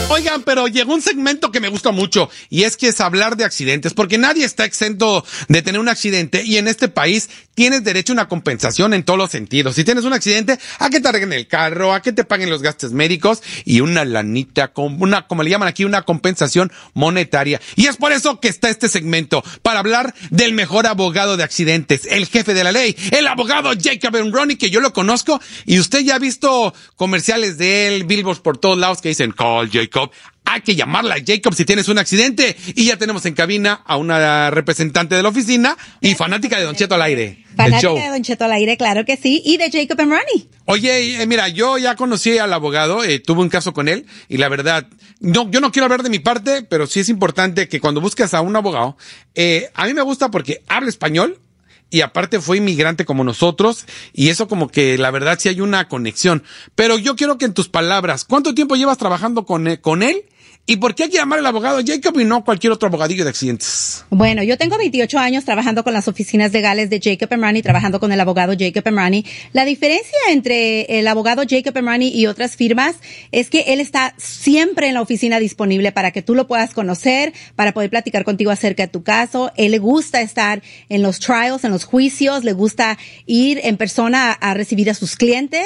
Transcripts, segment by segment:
Oigan, pero llegó un segmento que me gusta mucho y es que es hablar de accidentes, porque nadie está exento de tener un accidente y en este país tienes derecho a una compensación en todos los sentidos. Si tienes un accidente, a que te arreglen el carro, a que te paguen los gastos médicos y una lanita, como le llaman aquí, una compensación monetaria. Y es por eso que está este segmento, para hablar del mejor abogado de accidentes, el jefe de la ley, el abogado Jacob Emroni, que yo lo conozco y usted ya ha visto comerciales de él, billboards por todos lados que dicen, call Jacob. Hay que llamarla a Jacob si tienes un accidente. Y ya tenemos en cabina a una representante de la oficina y fanática de Don Cheto al aire. Fanática de Don Cheto al aire, claro que sí. Y de Jacob Emroni. Oye, mira, yo ya conocí al abogado, tuve un caso con él y la verdad, no, yo no quiero hablar de mi parte, pero sí es importante que cuando busques a un abogado, a mí me gusta porque habla español. Y aparte fue inmigrante como nosotros, y eso como que la verdad sí hay una conexión. Pero yo quiero que en tus palabras, ¿cuánto tiempo llevas trabajando con él? ¿Y por qué hay que llamar al abogado Jacob y no cualquier otro abogadillo de accidentes? Bueno, yo tengo 28 años trabajando con las oficinas legales de Jacob Emroni, trabajando con el abogado Jacob Emroni. La diferencia entre el abogado Jacob Emroni y otras firmas es que él está siempre en la oficina disponible para que tú lo puedas conocer, para poder platicar contigo acerca de tu caso. Él le gusta estar en los trials, en los juicios, le gusta ir en persona a recibir a sus clientes,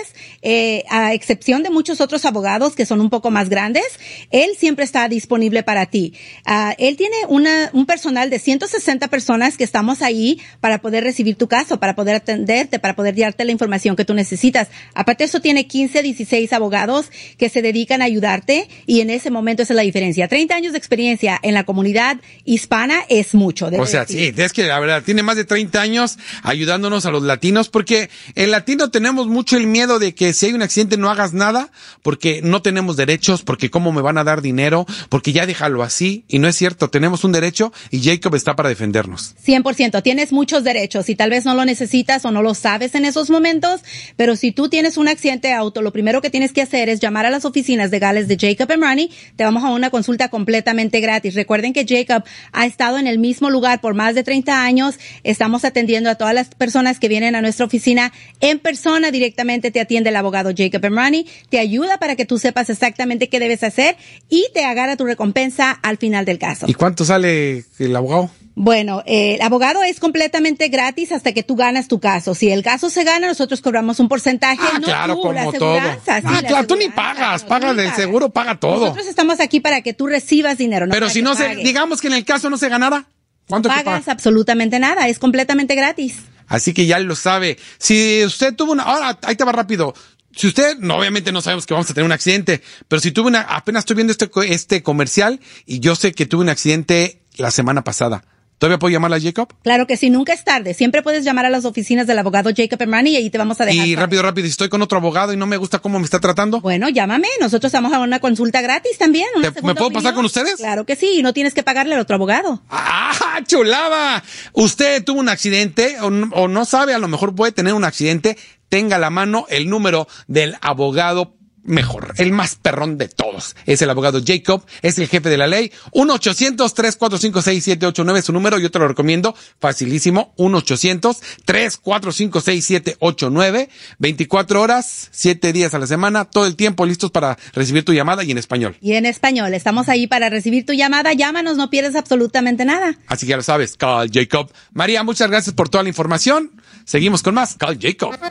a excepción de muchos otros abogados que son un poco más grandes. Él siempre está disponible para ti. Él tiene un personal de 160 personas que estamos ahí para poder recibir tu caso, para poder atenderte, para poder darte la información que tú necesitas. Aparte de eso, tiene 15, 16 abogados que se dedican a ayudarte y en ese momento esa es la diferencia. 30 años de experiencia en la comunidad hispana es mucho. O sea, sí, es que la verdad, tiene más de 30 años ayudándonos a los latinos, porque el latino tenemos mucho el miedo de que si hay un accidente no hagas nada, porque no tenemos derechos, porque cómo me van a dar dinero, porque ya déjalo así, y no es cierto, tenemos un derecho y Jacob está para defendernos. 100%, tienes muchos derechos y tal vez no lo necesitas o no lo sabes en esos momentos, pero si tú tienes un accidente de auto, lo primero que tienes que hacer es llamar a las oficinas legales de Jacob Emroni, te vamos a una consulta completamente gratis. Recuerden que Jacob ha estado en el mismo lugar por más de 30 años, estamos atendiendo a todas las personas que vienen a nuestra oficina en persona, directamente te atiende el abogado Jacob Emroni, te ayuda para que tú sepas exactamente qué debes hacer y te agarra tu recompensa al final del caso. ¿Y cuánto sale el abogado? Bueno, el abogado es completamente gratis hasta que tú ganas tu caso. Si el caso se gana, nosotros cobramos un porcentaje. No claro, tú, como la todo. Claro, tú ni pagas, pagas del seguro, paga todo. Nosotros estamos aquí para que tú recibas dinero. No. Pero si no se, digamos que en el caso no se ganara, ¿cuánto no pagas absolutamente nada, es completamente gratis. Así que ya lo sabe. Si usted tuvo ahora, ahí te va rápido. Si usted, no, obviamente no sabemos que vamos a tener un accidente, pero si apenas estoy viendo este comercial y yo sé que tuve un accidente la semana pasada. ¿Todavía puedo llamarla a Jacob? Claro que sí, nunca es tarde. Siempre puedes llamar a las oficinas del abogado Jacob Emroni y ahí te vamos a dejar. Y rápido, si estoy con otro abogado y no me gusta cómo me está tratando. Bueno, llámame. Nosotros vamos a una consulta gratis también. ¿Me puedo pasar con ustedes? Claro que sí, y no tienes que pagarle al otro abogado. ¡Ah, chulada! Usted tuvo un accidente o no sabe, a lo mejor puede tener un accidente. Tenga a la mano el número del abogado mejor, el más perrón de todos. Es el abogado Jacob, es el jefe de la ley. 1-800-345-6789 es su número, yo te lo recomiendo, facilísimo. 1-800-345-6789. 24 horas, 7 días a la semana, todo el tiempo listos para recibir tu llamada y en español. Y en español, estamos ahí para recibir tu llamada. Llámanos, no pierdes absolutamente nada. Así que ya lo sabes, call Jacob. María, muchas gracias por toda la información. Seguimos con más, call Jacob.